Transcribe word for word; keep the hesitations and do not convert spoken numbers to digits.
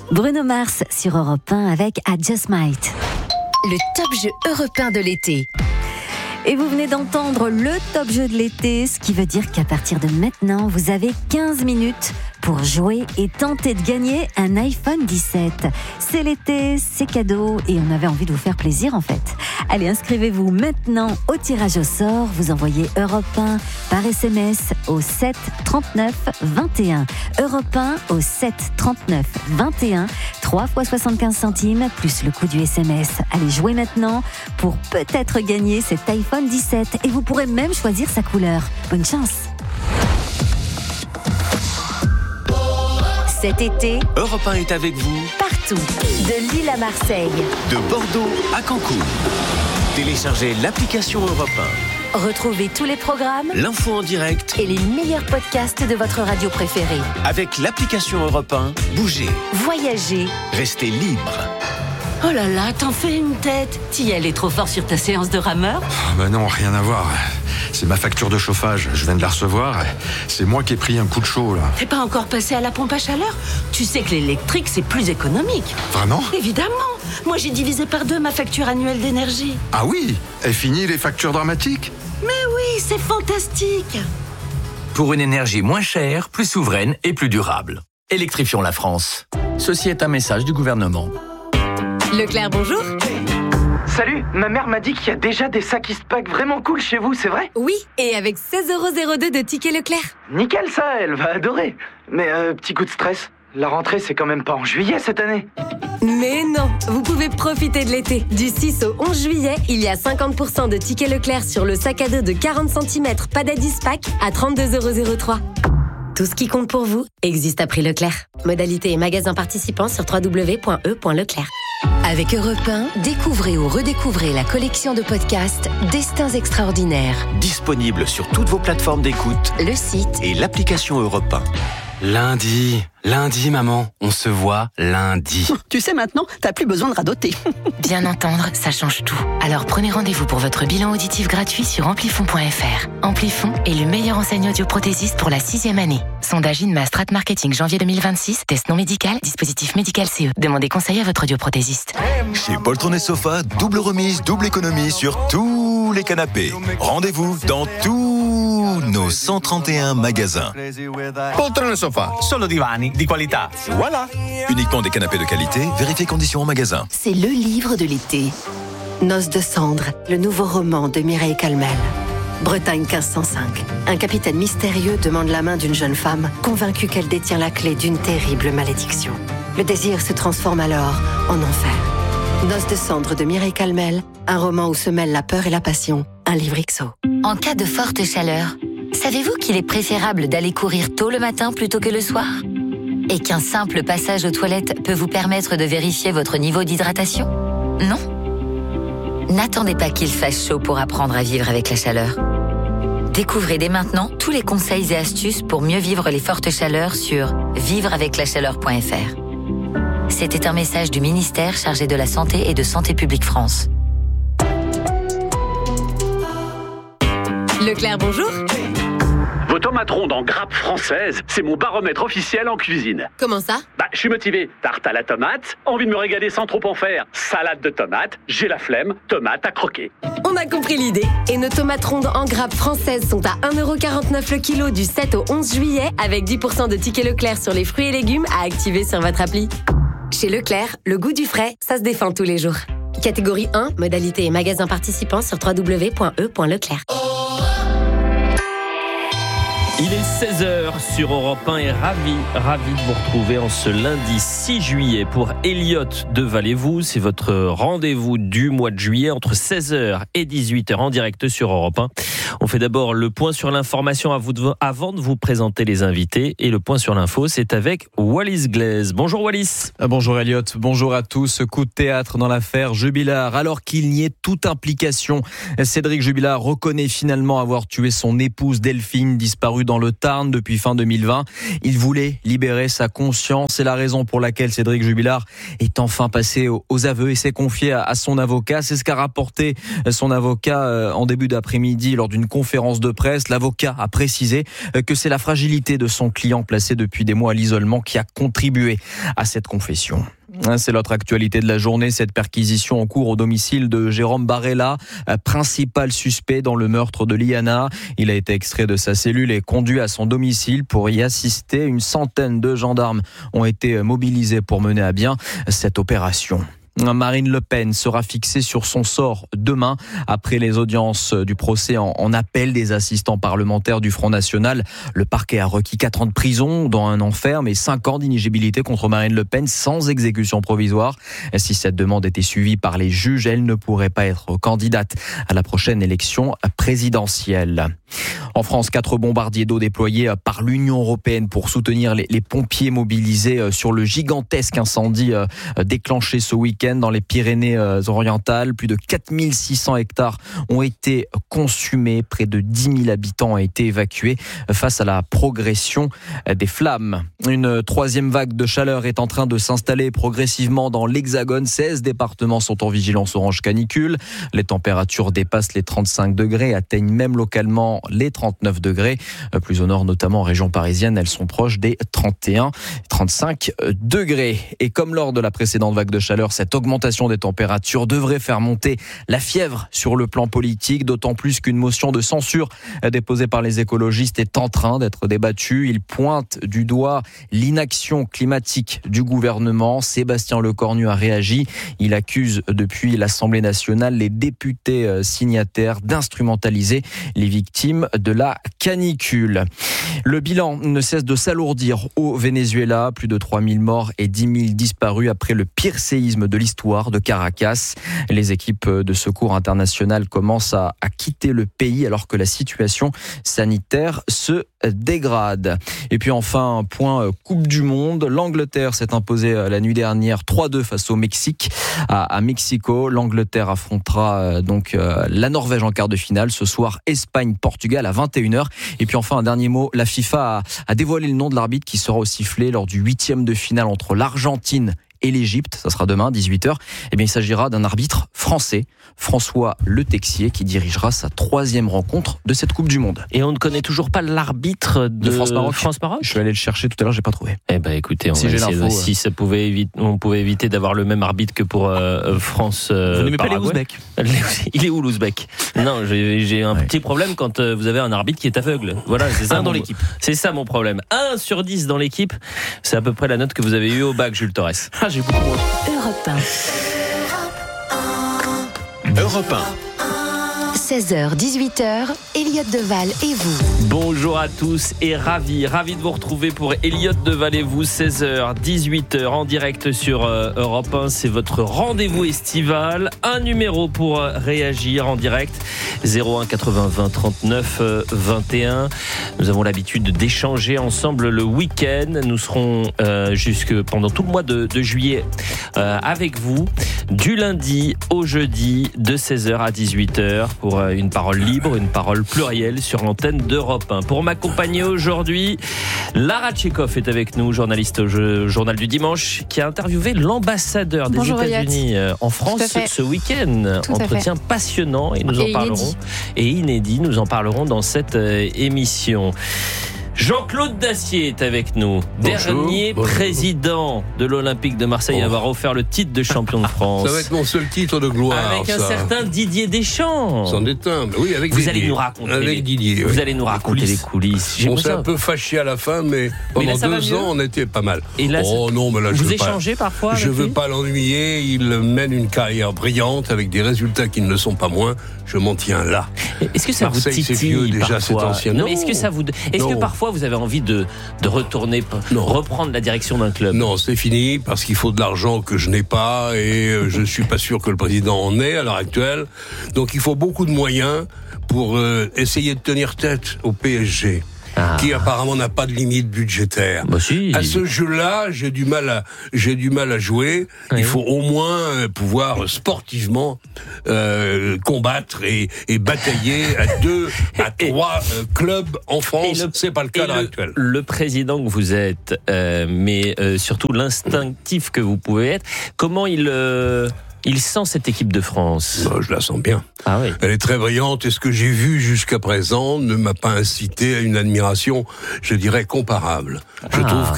Bruno Mars sur Europe un avec I Just Might. Le top jeu européen de l'été. Et vous venez d'entendre le top jeu de l'été, ce qui veut dire qu'à partir de maintenant, vous avez quinze minutes pour jouer et tenter de gagner un iPhone dix-sept. C'est l'été, c'est cadeau et on avait envie de vous faire plaisir en fait. Allez, inscrivez-vous maintenant au tirage au sort. Vous envoyez Europe un par S M S au sept trente-neuf vingt et un. Europe un au sept trente-neuf vingt et un. trois fois soixante-quinze centimes plus le coût du S M S. Allez, jouez maintenant pour peut-être gagner cet iPhone dix-sept et vous pourrez même choisir sa couleur. Bonne chance. Cet été, Europe un est avec vous partout, de Lille à Marseille, de Bordeaux à Cancun. Téléchargez l'application Europe un. Retrouvez tous les programmes, l'info en direct et les meilleurs podcasts de votre radio préférée. Avec l'application Europe un, bougez, voyagez, restez libre. Oh là là, t'en fais une tête. T'y allais trop fort sur ta séance de rameur ? Ah bah non, rien à voir. C'est ma facture de chauffage, je viens de la recevoir. C'est moi qui ai pris un coup de chaud là. T'es pas encore passé à la pompe à chaleur ? Tu sais que l'électrique c'est plus économique. Vraiment ? Évidemment. Moi j'ai divisé par deux ma facture annuelle d'énergie. Ah oui ? Et fini les factures dramatiques ? Mais oui, c'est fantastique. Pour une énergie moins chère, plus souveraine et plus durable. Électrifions la France. Ceci est un message du gouvernement. Leclerc, bonjour. Salut, ma mère m'a dit qu'il y a déjà des sacs Eastpak vraiment cool chez vous, c'est vrai ? Oui, et avec seize euros zéro deux de tickets Leclerc. Nickel ça, elle va adorer. Mais euh, petit coup de stress, la rentrée c'est quand même pas en juillet cette année. Mais non, vous pouvez profiter de l'été. Du six au onze juillet, il y a cinquante pour cent de tickets Leclerc sur le sac à dos de quarante centimètres Padad Eastpak à trente-deux euros zéro trois. Tout ce qui compte pour vous existe à prix Leclerc. Modalité et magasins participants sur w w w point e point leclerc. Avec Europe un, découvrez ou redécouvrez la collection de podcasts Destins extraordinaires. Disponible sur toutes vos plateformes d'écoute, le site et l'application Europe un. Lundi, lundi maman, on se voit lundi. Tu sais maintenant, t'as plus besoin de radoter. Bien entendre, ça change tout. Alors prenez rendez-vous pour votre bilan auditif gratuit sur amplifon point f r. Amplifon est le meilleur enseigne audioprothésiste pour la sixième année. Sondage Inma Strat Marketing janvier deux mille vingt-six, test non médical, dispositif médical C E. Demandez conseil à votre audioprothésiste. Chez Poltron et Sofa, double remise, double économie sur tous les canapés. Rendez-vous dans tous nos cent trente et un magasins. Poltron et Sofa, solo divani di qualità. Voilà. Uniquement des canapés de qualité, vérifiez conditions en magasin. C'est le livre de l'été. Noces de cendre, le nouveau roman de Mireille Calmel. Bretagne quinze cent cinq. Un capitaine mystérieux demande la main d'une jeune femme, convaincue qu'elle détient la clé d'une terrible malédiction. Le désir se transforme alors en enfer. Noces de cendre de Mireille Calmel, un roman où se mêlent la peur et la passion. Un livre X O. En cas de forte chaleur, savez-vous qu'il est préférable d'aller courir tôt le matin plutôt que le soir ? Et qu'un simple passage aux toilettes peut vous permettre de vérifier votre niveau d'hydratation ? Non ? N'attendez pas qu'il fasse chaud pour apprendre à vivre avec la chaleur. Découvrez dès maintenant tous les conseils et astuces pour mieux vivre les fortes chaleurs sur vivre avec la chaleur point f r. C'était un message du ministère chargé de la Santé et de Santé publique France. Leclerc, bonjour. Vos tomates rondes en grappe française, c'est mon baromètre officiel en cuisine. Comment ça ? Bah, je suis motivé. Tarte à la tomate, envie de me régaler sans trop en faire. Salade de tomates, j'ai la flemme, tomate à croquer. On a compris l'idée. Et nos tomates rondes en grappe françaises sont à un euro quarante-neuf le kilo du sept au onze juillet, avec dix pour cent de tickets Leclerc sur les fruits et légumes à activer sur votre appli. Chez Leclerc, le goût du frais, ça se défend tous les jours. Catégorie un, modalité et magasins participants sur w w w point e point leclerc. Il est seize heures sur Europe un et ravi, ravi de vous retrouver en ce lundi six juillet pour Elliot de Valez-vous. C'est votre rendez-vous du mois de juillet entre seize heures et dix-huit heures en direct sur Europe un. On fait d'abord le point sur l'information avant de vous présenter les invités. Et le point sur l'info, c'est avec Wallis Glaise. Bonjour Wallis. Bonjour Elliot, bonjour à tous. Coup de théâtre dans l'affaire Jubilard. Alors qu'il niait toute implication, Cédric Jubilard reconnaît finalement avoir tué son épouse Delphine, disparue dans le Tarn depuis fin deux mille vingt. Il voulait libérer sa conscience. C'est la raison pour laquelle Cédric Jubilard est enfin passé aux aveux et s'est confié à son avocat. C'est ce qu'a rapporté son avocat en début d'après-midi lors d'une d'une conférence de presse. L'avocat a précisé que c'est la fragilité de son client placé depuis des mois à l'isolement qui a contribué à cette confession. C'est l'autre actualité de la journée, cette perquisition en cours au domicile de Jérôme Barella, principal suspect dans le meurtre de Liana. Il a été extrait de sa cellule et conduit à son domicile pour y assister. Une centaine de gendarmes ont été mobilisés pour mener à bien cette opération. Marine Le Pen sera fixée sur son sort demain après les audiences du procès en, en appel des assistants parlementaires du Front National. Le parquet a requis quatre ans de prison, dont un an ferme et cinq ans d'inéligibilité contre Marine Le Pen sans exécution provisoire. Si cette demande était suivie par les juges, elle ne pourrait pas être candidate à la prochaine élection présidentielle. En France, quatre bombardiers d'eau déployés par l'Union européenne pour soutenir les, les pompiers mobilisés sur le gigantesque incendie déclenché ce week-end dans les Pyrénées-Orientales. Plus de quatre mille six cents hectares ont été consumés. Près de dix mille habitants ont été évacués face à la progression des flammes. Une troisième vague de chaleur est en train de s'installer progressivement dans l'Hexagone. seize départements sont en vigilance orange canicule. Les températures dépassent les trente-cinq degrés, atteignent même localement les trente-neuf degrés. Plus au nord, notamment en région parisienne, elles sont proches des trente et un trente-cinq degrés. Et comme lors de la précédente vague de chaleur, cette augmentation des températures devrait faire monter la fièvre sur le plan politique, d'autant plus qu'une motion de censure déposée par les écologistes est en train d'être débattue. Ils pointent du doigt l'inaction climatique du gouvernement. Sébastien Lecornu a réagi. Il accuse depuis l'Assemblée nationale les députés signataires d'instrumentaliser les victimes de la canicule. Le bilan ne cesse de s'alourdir au Venezuela. Plus de trois mille morts et dix mille disparus après le pire séisme de l'histoire de Caracas. Les équipes de secours internationales commencent à, à quitter le pays alors que la situation sanitaire se dégrade. Et puis enfin, un point Coupe du Monde. L'Angleterre s'est imposée la nuit dernière trois deux face au Mexique. À, à Mexico, l'Angleterre affrontera donc la Norvège en quart de finale. Ce soir, Espagne-Portugal à vingt et une heures. Et puis enfin, un dernier mot. La FIFA a, a dévoilé le nom de l'arbitre qui sera au sifflet lors du huitième de finale entre l'Argentine et l'Égypte, ça sera demain, dix-huit heures. Eh bien, il s'agira d'un arbitre français, François Le Texier, qui dirigera sa troisième rencontre de cette Coupe du Monde. Et on ne connaît toujours pas l'arbitre de, de France-Maroc. France-Maroc. Je suis allé le chercher tout à l'heure, j'ai pas trouvé. Eh ben, écoutez, on si va j'ai essayer, si ça pouvait éviter, on pouvait éviter d'avoir le même arbitre que pour euh, France. Euh, Vous n'aimez pas les Ouzbeks? Il est où l'Ouzbek? Non, j'ai, j'ai un ouais. petit problème quand euh, vous avez un arbitre qui est aveugle. Voilà, c'est ça. Un dans mon, l'équipe. C'est ça mon problème. un sur dix dans l'équipe, c'est à peu près la note que vous avez eue au bac, Jules Torres. Ah, j'ai beaucoup. Europe un. Europe un. seize heures, dix-huit heures, Elliott Deval et vous. Bonjour à tous et ravi, ravi de vous retrouver pour Elliott Deval et vous, seize heures, dix-huit heures en direct sur euh, Europe un. C'est votre rendez-vous estival. Un numéro pour euh, réagir en direct, zéro un quatre-vingts vingt trente-neuf vingt et un. Nous avons l'habitude d'échanger ensemble le week-end. Nous serons euh, jusque pendant tout le mois de, de juillet euh, avec vous, du lundi au jeudi, de seize heures à dix-huit heures pour une parole libre, une parole plurielle sur l'antenne d'Europe un. Pour m'accompagner aujourd'hui, Lara Tchekhov est avec nous, journaliste au Journal du Dimanche, qui a interviewé l'ambassadeur des Bonjour, États-Unis Elliott. En France ce, ce week-end. Tout Entretien passionnant et nous et en parlerons. Inédit. Et inédit, nous en parlerons dans cette euh, émission. Jean-Claude Dacier est avec nous, bonjour, dernier bonjour. président de l'Olympique de Marseille oh. à avoir offert le titre de champion de France. Ça va être mon seul titre de gloire. Avec un ça. certain Didier Deschamps. C'en est un, mais oui, avec Vous Didier. allez nous raconter. Avec les, Didier. Vous oui. allez nous raconter les coulisses. Les coulisses. On s'est un peu fâché à la fin, mais pendant mais là, deux ans, on était pas mal. Et là, oh non, mais là, vous je veux échangez pas, parfois. Je veux lui pas l'ennuyer. Il mène une carrière brillante avec des résultats qui ne le sont pas moins. Je m'en tiens là. Est-ce que ça Marseille, vous titille c'est vieux déjà, c'est ancien. Non, mais est-ce que ça vous, est-ce non. que parfois vous avez envie de de retourner, non. reprendre la direction d'un club? Non, c'est fini parce qu'il faut de l'argent que je n'ai pas et je suis pas sûr que le président en ait à l'heure actuelle. Donc il faut beaucoup de moyens pour euh, essayer de tenir tête au P S G. Ah. Qui apparemment n'a pas de limite budgétaire. Bah si. À ce jeu-là, j'ai du mal à, j'ai du mal à jouer. Oui. Il faut au moins pouvoir sportivement euh, combattre et, et batailler à deux, à trois euh, clubs en France. Le, c'est pas le cas à l'heure actuelle. Le président que vous êtes, euh, mais euh, surtout l'instinctif que vous pouvez être. Comment il euh, Il sent cette équipe de France. Non, je la sens bien. Ah oui. Elle est très brillante et ce que j'ai vu jusqu'à présent ne m'a pas incité à une admiration, je dirais, comparable. Je Ah. trouve